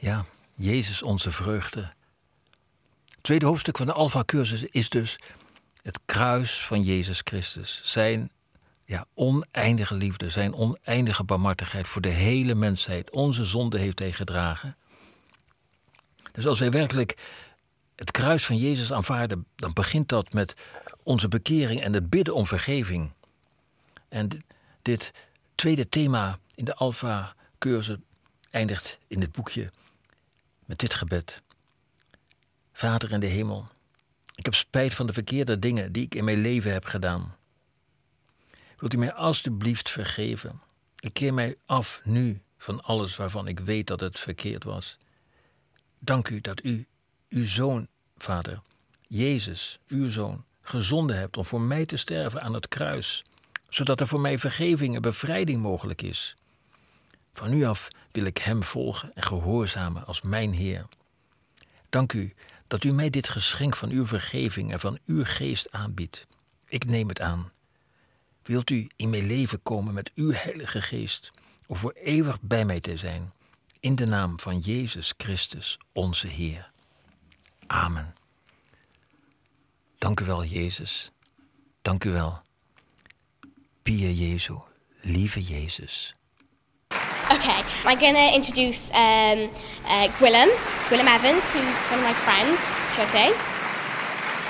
Ja, Jezus onze vreugde. Het tweede hoofdstuk van de Alpha-cursus is dus het kruis van Jezus Christus. Zijn oneindige liefde, zijn oneindige barmhartigheid voor de hele mensheid. Onze zonde heeft hij gedragen. Dus als wij werkelijk het kruis van Jezus aanvaarden, dan begint dat met onze bekering en het bidden om vergeving. En dit tweede thema in de Alpha-cursus eindigt in dit boekje met dit gebed. Vader in de hemel, ik heb spijt van de verkeerde dingen die ik in mijn leven heb gedaan. Wilt u mij alstublieft vergeven? Ik keer mij af nu van alles waarvan ik weet dat het verkeerd was. Dank u dat u uw zoon, Vader, Jezus, uw zoon, gezonden hebt om voor mij te sterven aan het kruis, zodat er voor mij vergeving en bevrijding mogelijk is. Van nu af wil ik hem volgen en gehoorzamen als mijn Heer. Dank u dat u mij dit geschenk van uw vergeving en van uw geest aanbiedt. Ik neem het aan. Wilt u in mijn leven komen met uw Heilige Geest, om voor eeuwig bij mij te zijn, in de naam van Jezus Christus, onze Heer. Amen. Dank u wel, Jezus. Dank u wel. Pia Jezu, lieve Jezus. Okay, I'm going to introduce Gwillem Evans, who's one of my friends, should I say.